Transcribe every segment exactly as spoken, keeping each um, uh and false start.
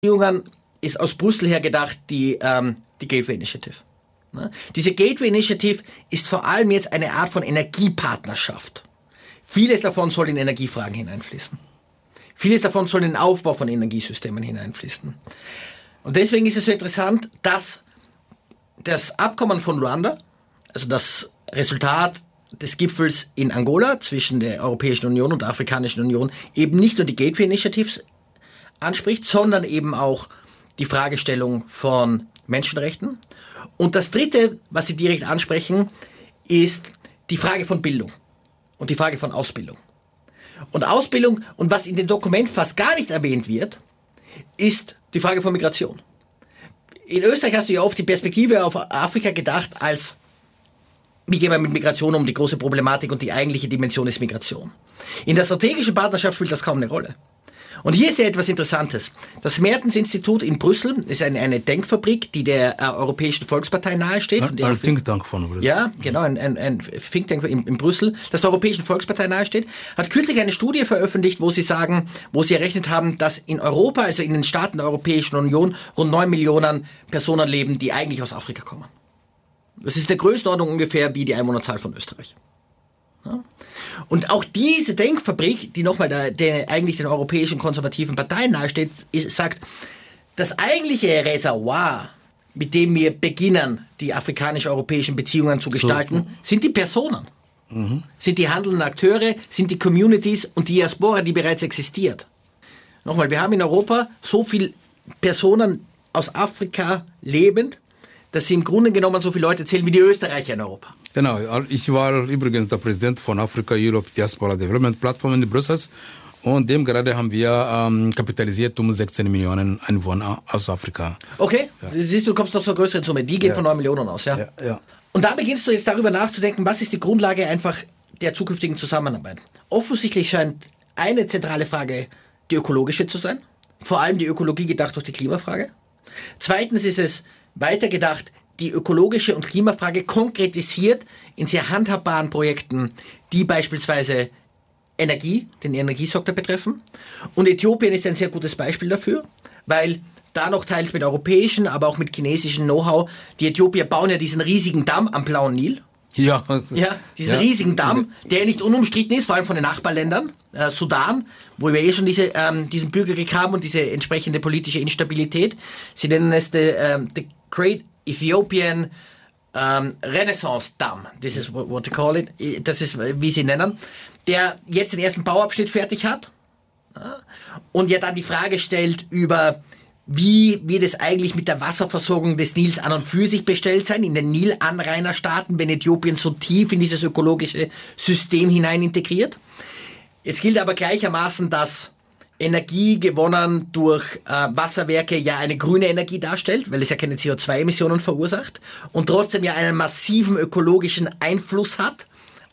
Beziehungen ist aus Brüssel her gedacht die, ähm, die Gateway Initiative. Ne? Diese Gateway Initiative ist vor allem jetzt eine Art von Energiepartnerschaft. Vieles davon soll in Energiefragen hineinfließen. Vieles davon soll in den Aufbau von Energiesystemen hineinfließen. Und deswegen ist es so interessant, dass das Abkommen von Luanda, also das Resultat des Gipfels in Angola zwischen der Europäischen Union und der Afrikanischen Union, eben nicht nur die Gateway Initiatives anspricht, sondern eben auch die Fragestellung von Menschenrechten. Und das Dritte, was Sie direkt ansprechen, ist die Frage von Bildung und die Frage von Ausbildung. Und Ausbildung, und was in dem Dokument fast gar nicht erwähnt wird, ist die Frage von Migration. In Österreich hast du ja oft die Perspektive auf Afrika gedacht als, wie gehen wir mit Migration um, die große Problematik, und die eigentliche Dimension ist Migration. In der strategischen Partnerschaft spielt das kaum eine Rolle. Und hier ist ja etwas Interessantes. Das Mertens-Institut in Brüssel ist eine, eine Denkfabrik, die der äh, Europäischen Volkspartei nahesteht. Ein, ein Think Tank von Brüssel. Ja, genau, ein, ein, ein Think Tank in, in Brüssel, das der Europäischen Volkspartei nahesteht, hat kürzlich eine Studie veröffentlicht, wo sie sagen, wo sie errechnet haben, dass in Europa, also in den Staaten der Europäischen Union, rund neun Millionen Personen leben, die eigentlich aus Afrika kommen. Das ist der Größenordnung ungefähr wie die Einwohnerzahl von Österreich. Ja. Und auch diese Denkfabrik, die nochmal der, der eigentlich den europäischen konservativen Parteien nahesteht, ist, sagt, das eigentliche Reservoir, mit dem wir beginnen, die afrikanisch-europäischen Beziehungen zu gestalten, so. sind die Personen. Mhm. Sind die handelnden Akteure, sind die Communities und die Diaspora, die bereits existiert. Nochmal, wir haben in Europa so viele Personen aus Afrika lebend, dass sie im Grunde genommen so viele Leute zählen wie die Österreicher in Europa. Genau, ich war übrigens der Präsident von Africa Europe Diaspora Development Plattform in Brüssel, und dem gerade haben wir ähm, kapitalisiert um sechzehn Millionen Einwohner aus Afrika. Okay, ja. Siehst du, du kommst noch zur größeren Summe, die gehen ja. von neun Millionen aus, ja? Ja, ja. Und da beginnst du jetzt darüber nachzudenken, was ist die Grundlage einfach der zukünftigen Zusammenarbeit. Offensichtlich scheint eine zentrale Frage die ökologische zu sein, vor allem die Ökologie gedacht durch die Klimafrage. Zweitens ist es weitergedacht, die ökologische und Klimafrage konkretisiert in sehr handhabbaren Projekten, die beispielsweise Energie, den Energiesektor betreffen. Und Äthiopien ist ein sehr gutes Beispiel dafür, weil da noch teils mit europäischen, aber auch mit chinesischem Know-how, die Äthiopier bauen ja diesen riesigen Damm am Blauen Nil. Ja. Ja, diesen ja. riesigen Damm, der nicht unumstritten ist, vor allem von den Nachbarländern, äh, Sudan, wo wir eh schon diese, ähm, diesen Bürgerkrieg haben und diese entsprechende politische Instabilität. Sie nennen es the, um, the Great Ethiopian um, Renaissance Dam. This is what they call it. Das ist, wie sie nennen. Der jetzt den ersten Bauabschnitt fertig hat. Ja, und ja dann die Frage stellt über, wie wird es eigentlich mit der Wasserversorgung des Nils an und für sich bestellt sein, in den Nilanrainerstaaten, wenn Äthiopien so tief in dieses ökologische System hinein integriert. Jetzt gilt aber gleichermaßen, dass Energie gewonnen durch äh, Wasserwerke ja eine grüne Energie darstellt, weil es ja keine C O zwei Emissionen verursacht und trotzdem ja einen massiven ökologischen Einfluss hat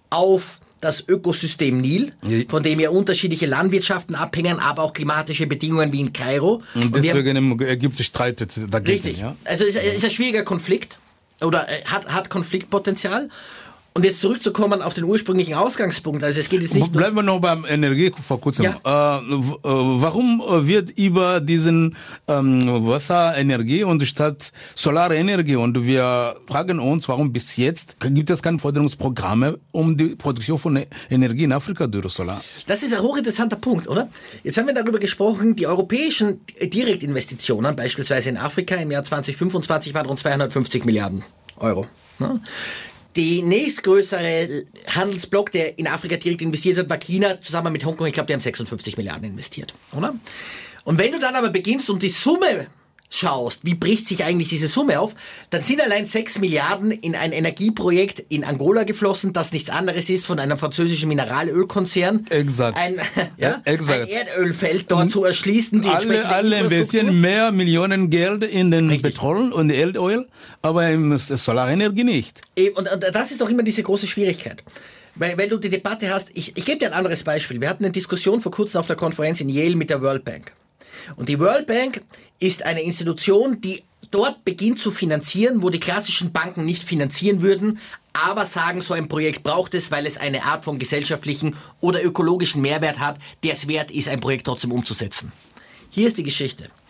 auf das Ökosystem Nil, von dem ja unterschiedliche Landwirtschaften abhängen, aber auch klimatische Bedingungen wie in Kairo. Und deswegen ergibt sich Streit dagegen. Richtig. Ja? Also es ist ein schwieriger Konflikt oder hat, hat Konfliktpotenzial. Und jetzt zurückzukommen auf den ursprünglichen Ausgangspunkt, also es geht jetzt nicht Bleiben wir noch beim Energie vor kurzem. Ja. Äh, warum wird über diesen ähm, Wasserenergie und statt solare Energie, und wir fragen uns, warum bis jetzt gibt es keine Förderungsprogramme um die Produktion von Energie in Afrika durch Solar? Das ist ein hochinteressanter Punkt, oder? Jetzt haben wir darüber gesprochen, die europäischen Direktinvestitionen, beispielsweise in Afrika im Jahr zwanzig fünfundzwanzig, waren rund zweihundertfünfzig Milliarden Euro. Ne? Die nächstgrößere Handelsblock, der in Afrika direkt investiert hat, war China, zusammen mit Hongkong. Ich glaube, die haben sechsundfünfzig Milliarden investiert, oder? Und wenn du dann aber beginnst und die Summe schaust, wie bricht sich eigentlich diese Summe auf, dann sind allein sechs Milliarden in ein Energieprojekt in Angola geflossen, das nichts anderes ist von einem französischen Mineralölkonzern. Exakt. Ein, ja, ja, exakt. ein Erdölfeld dort zu erschließen. Die alle alle investieren mehr Millionen Geld in den Richtig. Petrol und Erdöl, aber in Solarenergie nicht. Und, und das ist doch immer diese große Schwierigkeit. Weil, weil du die Debatte hast, ich, ich gebe dir ein anderes Beispiel. Wir hatten eine Diskussion vor kurzem auf der Konferenz in Yale mit der World Bank. Und die World Bank ist eine Institution, die dort beginnt zu finanzieren, wo die klassischen Banken nicht finanzieren würden, aber sagen, so ein Projekt braucht es, weil es eine Art von gesellschaftlichen oder ökologischen Mehrwert hat, der es wert ist, ein Projekt trotzdem umzusetzen. Hier ist die Geschichte.